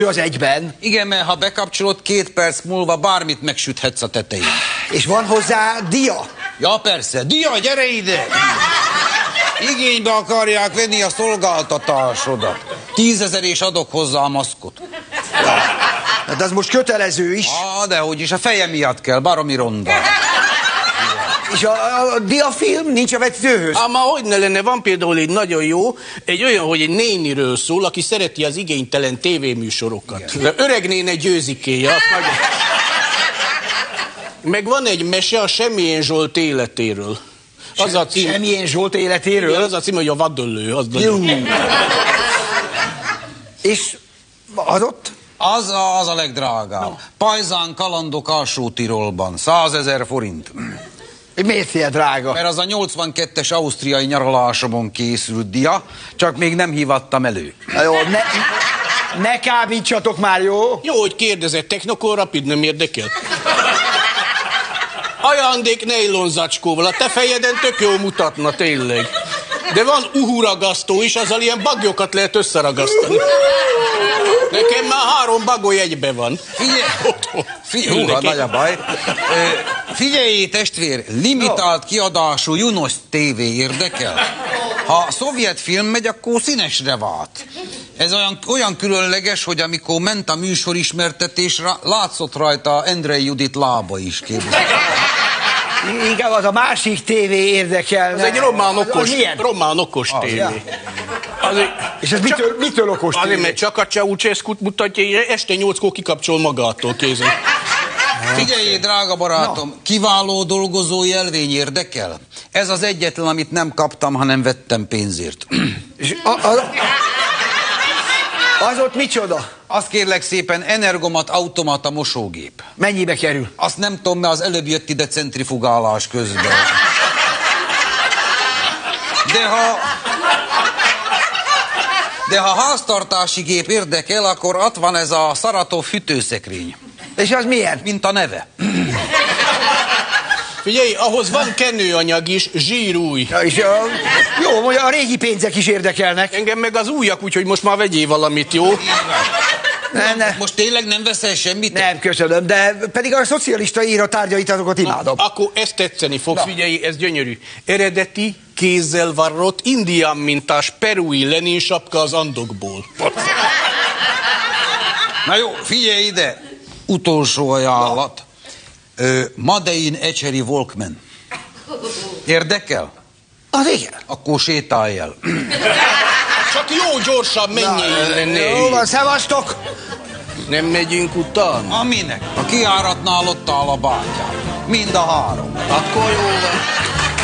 az egyben. Igen, mert ha bekapcsolod, 2 perc múlva bármit megsüthetsz a tetején. És van hozzá dia? Ja, persze. Dia, gyere ide! Igénybe akarják venni a szolgáltatásodat. 10 000 és adok hozzá a maszkot. Hát az most kötelező is. Dehogy is, a feje miatt kell, baromi ronda. És a diafilm nincs a vetítőhöz? Már hogy ne lenne, van például egy nagyon jó, egy olyan, hogy egy néniről szól, aki szereti az igénytelen tévéműsorokat. Öreg néne győzikéje. Meg van egy mese a Semjén Zsolt életéről. Az a cím... Semjén Zsolt életéről? Igen, az a cím, hogy a vadöllő. Az és adott? Az a legdrágább. No. Pajzán kalandok Alsó-Tirolban. 100 000 forint. Miért ilyen drága? Mert az a 82-es ausztriai nyaralásomon készült dia, csak még nem hívattam elő. Na jó, ne kábítsatok már, jó? Jó, hogy kérdezett, Technokor Rapid nem érdekel. Ajándék nejlon zacskóval, a te fejeden tök jó mutatna, tényleg. De van uhuragasztó is, azzal ilyen bagyokat lehet összeragasztani. Nekem már 3 bagoly egybe van. Figyelj, nagy a baj. Figyelj, testvér, limitált kiadású Junos TV érdekel. Ha szovjet film megy, akkor színesre vált. Ez olyan különleges, hogy amikor ment a műsorismertetésre, látszott rajta Endrei Judit lába is, képzel. Inkább az a másik tévé érdekel. Ez egy román okos tévé. És ez mitől okos tévé? Azért, mert csak a Ceausescut mutatja, este 8-kor kikapcsol magától, kézen. Figyelj, drága barátom, kiváló dolgozó jelvény érdekel? Ez az egyetlen, amit nem kaptam, hanem vettem pénzért. És az ott micsoda? Azt kérlek szépen, Energomat automata mosógép. Mennyibe kerül? Azt nem tudom, mert az előbb jött ide centrifugálás közben. De ha háztartási gép érdekel, akkor ott van ez a Szaratov hűtőszekrény. És az milyen? Mint a neve. Figyelj, ahhoz van kenőanyag is, zsírúj. Ja, és jó, a régi pénzek is érdekelnek. Engem meg az újak, úgyhogy most már vegyél valamit, jó? Ne. Most tényleg nem veszel semmit? Nem, köszönöm, de pedig a szocialista írotárgyait azokat imádom. Akkor ezt tetszeni fogsz, figyelj, ez gyönyörű. Eredeti, kézzel varrott, indián mintás perui Lenin sapka az Andokból. Na jó, figyelj ide. Utolsó ajánlat. Madein Ecseri Walkman. Érdekel? Az igen. Akkor sétálj el. Csak jó gyorsan menjél. Jó van, szevasztok! Nem megyünk utána? Aminek? A kiáratnál ott áll a bátyám. Mind a 3. Akkor jó van.